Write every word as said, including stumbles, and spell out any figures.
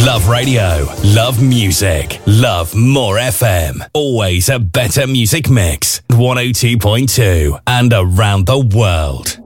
Love radio, love music, love More F M. Always a better music mix. one oh two point two and around the world.